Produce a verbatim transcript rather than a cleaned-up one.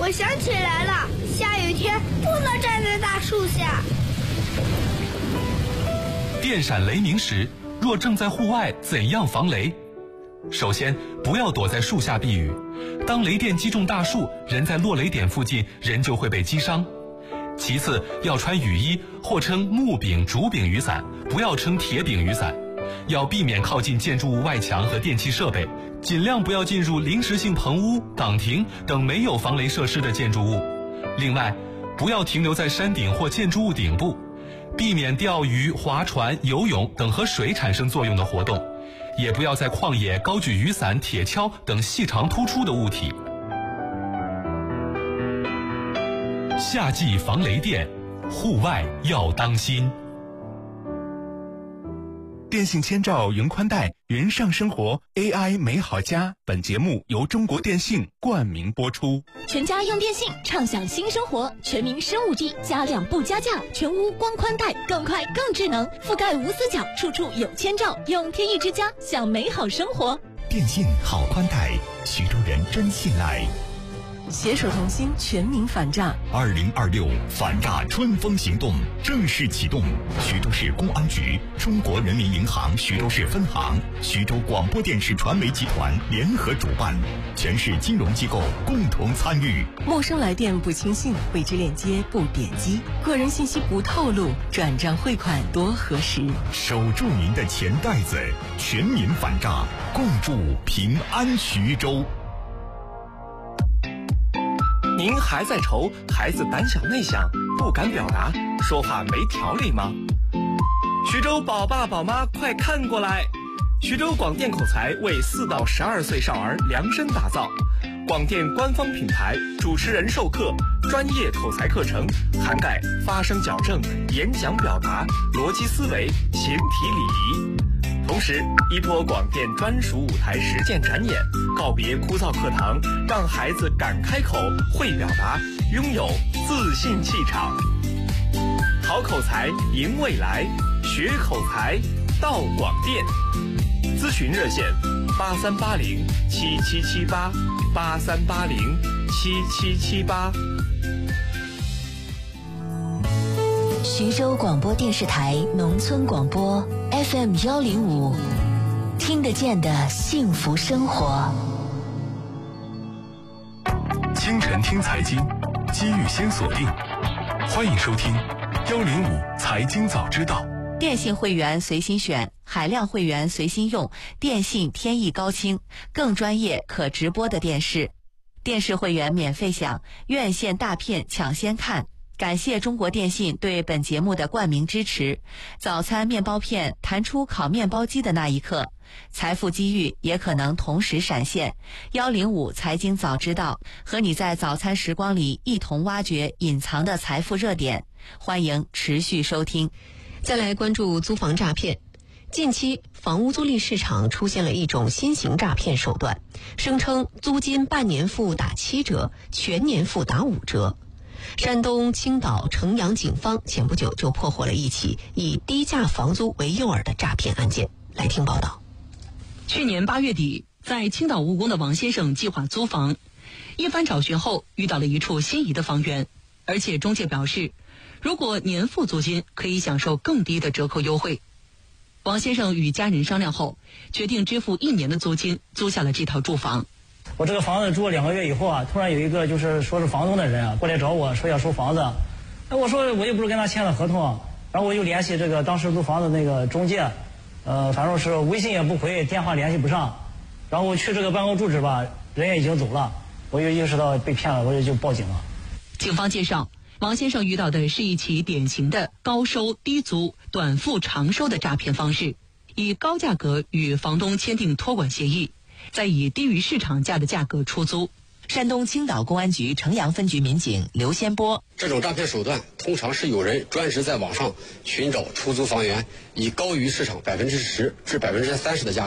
我想起来了，下雨天不能站在大树下。 电闪雷鸣时，若正在户外，怎样防雷？首先，不要躲在树下避雨。当雷电击中大树，人在落雷点附近，人就会被击伤。其次，要穿雨衣，或称木柄、竹柄雨伞，不要称铁柄雨伞。要避免靠近建筑物外墙和电气设备，尽量不要进入临时性棚屋、岗亭等没有防雷设施的建筑物。另外，不要停留在山顶或建筑物顶部，避免钓鱼、划船、游泳等和水产生作用的活动，也不要在旷野高举雨伞、铁锹等细长突出的物体。夏季防雷电，户外要当心。 电信千兆云宽带云上生活 A I 美好家，本节目由中国电信冠名播出。 全家用电信，畅享新生活，全民升 五 G， 加量不加价，全屋光宽带，更快更智能，覆盖无死角，处处有千兆，用天翼之家享美好生活。 电信好宽带，徐州人真信赖。 携手同心，全民反诈。 二零二六反诈春风行动正式启动，徐州市公安局、中国人民银行徐州市分行、徐州广播电视传媒集团联合主办，全市金融机构共同参与。 陌生来电不轻信，未知链接不点击，个人信息不透露，转账汇款多核实。 守住您的钱袋子，全民反诈，共筑平安徐州。 您还在愁孩子胆小内向，不敢表达，说话没条理吗？徐州宝爸宝妈快看过来，徐州广电口才为四到十二岁少儿量身打造，广电官方品牌，主持人授课，专业口才课程涵盖发声矫正、演讲表达、逻辑思维、形体礼仪。同时，依托广电专属舞台实践展演，告别枯燥课堂，让孩子敢开口、会表达，拥有自信气场。好口才赢未来，学口才到广电。咨询热线：八三八零七七七八，八三八零七七七八。 徐州广播电视台农村广播 F M 幺零五，听得见的幸福生活。 清晨听财经，机遇先锁定。欢迎收听幺零五财经早知道。 电信会员随心选，海量会员随心用，电信天翼高清，更专业可直播的电视。电视会员免费享，院线大片抢先看。感谢中国电信对本节目的冠名支持。早餐面包片弹出烤面包机的那一刻，财富机遇也可能同时闪现。幺零五财经早知道，和你在早餐时光里一同挖掘隐藏的财富热点。欢迎持续收听。 再来关注租房诈骗。近期房屋租赁市场出现了一种新型诈骗手段，声称租金半年付打七折，全年付打五折。山东青岛城阳警方前不久就破获了一起以低价房租为诱饵的诈骗案件。来听报道。 去年八月底，在青岛务工的王先生计划租房，一番找寻后遇到了一处心仪的房源，而且中介表示，如果年付租金可以享受更低的折扣优惠。王先生与家人商量后，决定支付一年的租金，租下了这套住房。 我这个房子住了两个月以后啊，突然有一个就是说是房东的人啊过来找我说要收房子，那我说我又不是跟他签了合同，然后我就联系这个当时租房子那个中介，呃，反正是微信也不回，电话联系不上，然后我去这个办公住址吧，人也已经走了，我就意识到被骗了，我也就报警了。 警方介绍，王先生遇到的是一起典型的高收低租、短付长收的诈骗方式，以高价格与房东签订托管协议，再以低于市场价的价格出租。 山东青岛公安局城阳分局民警刘先波： 这种诈骗手段通常是有人专职在网上寻找出租房源，以高于市场百分之十至百分之三十的价格